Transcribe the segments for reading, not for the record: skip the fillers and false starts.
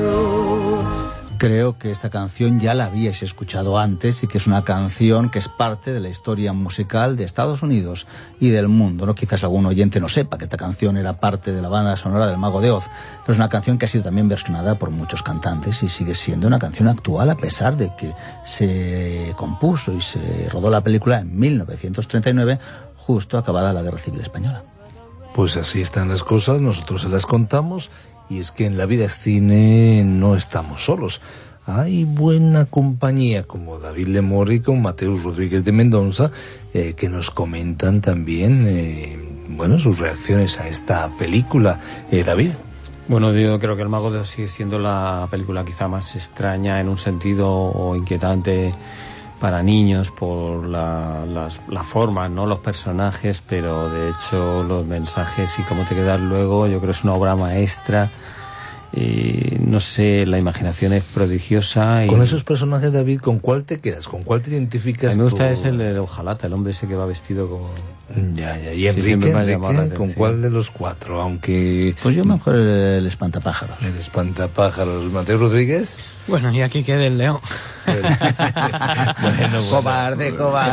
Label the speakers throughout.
Speaker 1: Creo que esta canción ya la habíais escuchado antes y que es una canción que es parte de la historia musical de Estados Unidos y del mundo, ¿no? Quizás algún oyente no sepa que esta canción era parte de la banda sonora del Mago de Oz, pero es una canción que ha sido también versionada por muchos cantantes y sigue siendo una canción actual a pesar de que se compuso y se rodó la película en 1939, justo acabada la Guerra Civil Española.
Speaker 2: Pues así están las cosas, nosotros se las contamos. Y es que en La Vida es Cine no estamos solos. Hay buena compañía como David Lemorri con Mateus Rodríguez de Mendonça, que nos comentan también sus reacciones a esta película. David.
Speaker 3: Bueno, yo creo que El Mago de Oz sigue siendo la película quizá más extraña en un sentido o inquietante para niños por la forma, ¿no? Los personajes, pero de hecho los mensajes y cómo te quedas luego, yo creo que es una obra maestra. No sé, la imaginación es prodigiosa.
Speaker 2: Con esos personajes, David, ¿con cuál te quedas? ¿Con cuál te identificas?
Speaker 3: Me gusta es el de Ojalata, el hombre ese que va vestido como...
Speaker 2: Ya. ¿Y Enrique, con cuál de los cuatro? Aunque...
Speaker 1: Pues yo mejor el espantapájaros.
Speaker 2: El espantapájaros. ¿Mateo Rodríguez?
Speaker 4: Bueno, y aquí queda el león.
Speaker 1: Bueno. Cobarde.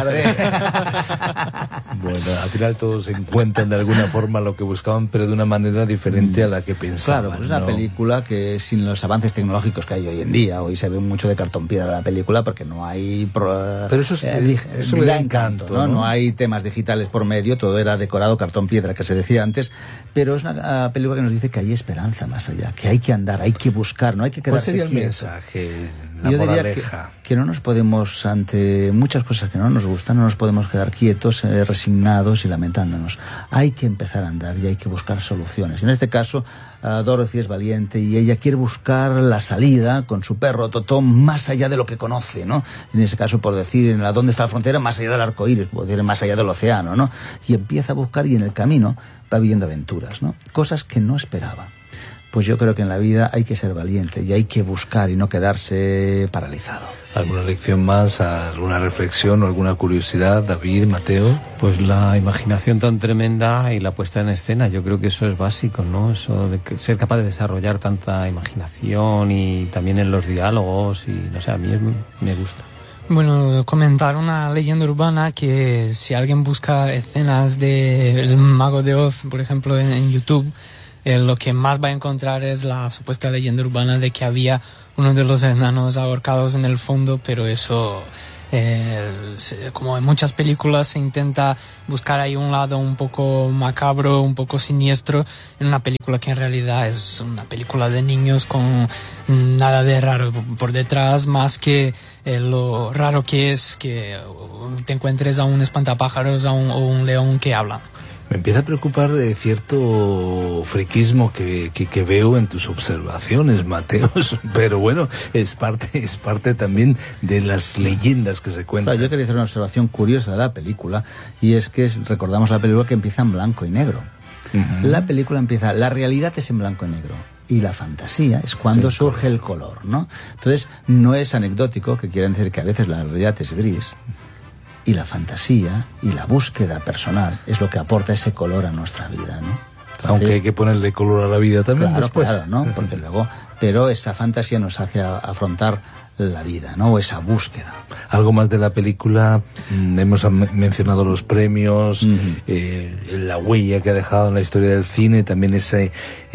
Speaker 2: Bueno, al final todos encuentran de alguna forma lo que buscaban, pero de una manera diferente a la que pensaban.
Speaker 1: Claro, pues es una película que sin los avances tecnológicos que hay hoy en día, hoy se ve mucho de cartón piedra la película porque no hay...
Speaker 2: Pero eso le da encanto, ¿no?
Speaker 1: No hay temas digitales por medio, todo era decorado cartón piedra, que se decía antes, pero es una película que nos dice que hay esperanza más allá, que hay que andar, hay que buscar, no hay que quedarse
Speaker 2: quieto. ¿Cuál sería el mensaje, la moraleja?
Speaker 1: Que no nos podemos, ante muchas cosas que no nos gustan, no nos podemos quedar quietos, resignados y lamentándonos. Hay que empezar a andar y hay que buscar soluciones. En este caso, Dorothy es valiente y ella quiere buscar la salida con su perro Totó más allá de lo que conoce, ¿no? En ese caso, por decir, ¿dónde está la frontera? Más allá del arco iris, por decir, más allá del océano, ¿no? Y empieza a buscar y en el camino va viviendo aventuras, ¿no? Cosas que no esperaba. Pues yo creo que en la vida hay que ser valiente y hay que buscar y no quedarse paralizado.
Speaker 2: ¿Alguna lección más, alguna reflexión o alguna curiosidad, David, Mateo?
Speaker 3: Pues la imaginación tan tremenda y la puesta en escena, yo creo que eso es básico, ¿no? Eso de ser capaz de desarrollar tanta imaginación y también en los diálogos y, no sé, a mí me gusta.
Speaker 4: Bueno, comentar una leyenda urbana que si alguien busca escenas del Mago de Oz, por ejemplo, en YouTube, lo que más va a encontrar es la supuesta leyenda urbana de que había uno de los enanos ahorcados en el fondo, pero eso, como en muchas películas, se intenta buscar ahí un lado un poco macabro, un poco siniestro, en una película que en realidad es una película de niños con nada de raro por detrás, más que lo raro que es que te encuentres a un espantapájaros o un león que habla.
Speaker 2: Me empieza a preocupar cierto friquismo que veo en tus observaciones, Mateos, pero bueno, es parte también de las leyendas que se cuentan.
Speaker 1: Yo quería hacer una observación curiosa de la película, y es que recordamos la película que empieza en blanco y negro. Uh-huh. La película empieza, la realidad es en blanco y negro, y la fantasía es cuando surge el color, ¿no? Entonces, no es anecdótico, que quiere decir que a veces la realidad es gris, y la fantasía y la búsqueda personal es lo que aporta ese color a nuestra vida, ¿no? Entonces,
Speaker 2: aunque hay que ponerle color a la vida también después.
Speaker 1: Claro, ¿no? Porque luego, pero esa fantasía nos hace afrontar la vida, ¿no? O esa búsqueda.
Speaker 2: Algo más de la película, hemos mencionado los premios, la huella que ha dejado en la historia del cine, también ese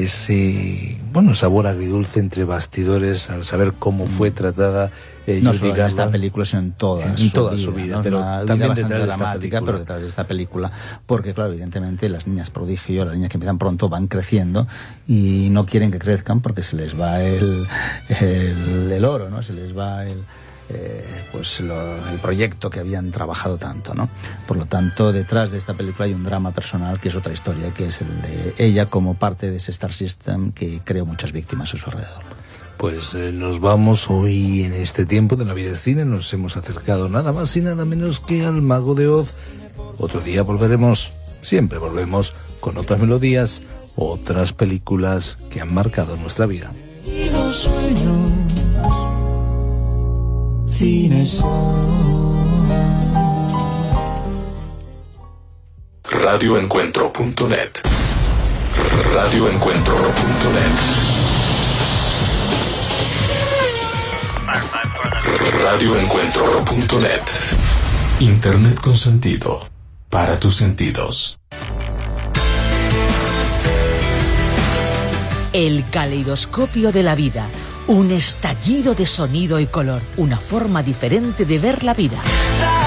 Speaker 2: sabor agridulce entre bastidores al saber cómo fue tratada.
Speaker 1: No solo en esta película, sino en toda su vida, ¿no?
Speaker 2: Pero también detrás de
Speaker 1: dramática, pero detrás de esta película, porque claro, evidentemente las niñas prodigio, las niñas que empiezan pronto van creciendo y no quieren que crezcan porque se les va el oro, ¿no? Se les va el proyecto que habían trabajado tanto, ¿no? Por lo tanto, detrás de esta película hay un drama personal que es otra historia, que es el de ella como parte de ese Star System que creó muchas víctimas a su alrededor.
Speaker 2: Pues nos vamos hoy en este tiempo de La Vida es Cine, nos hemos acercado nada más y nada menos que al Mago de Oz. Otro día volveremos, siempre volvemos con otras melodías, otras películas que han marcado nuestra vida.
Speaker 5: Y los sueños, cine son.
Speaker 6: Radioencuentro.net. Radioencuentro.net. radioencuentro.net. Internet con sentido. Para tus sentidos.
Speaker 7: El caleidoscopio de la vida. Un estallido de sonido y color. Una forma diferente de ver la vida.